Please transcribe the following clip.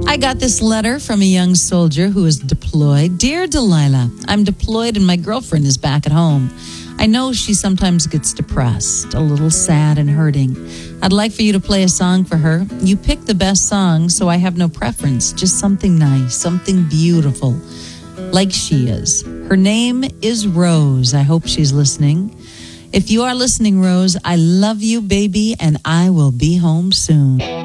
I got this letter from a young soldier who is deployed. Dear Delilah, I'm deployed and my girlfriend is back at home. I know she sometimes gets depressed, a little sad and hurting. I'd like for you to play a song for her. You pick the best song, so I have no preference. Just something nice, something beautiful, like she is. Her name is Rose. I hope she's listening. If you are listening, Rose, I love you, baby, and I will be home soon.